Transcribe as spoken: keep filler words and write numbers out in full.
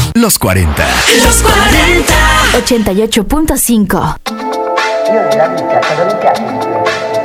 Los cuarenta. Los cuarenta. ochenta y ocho punto cinco. Io nella vita cosa mi piace di più?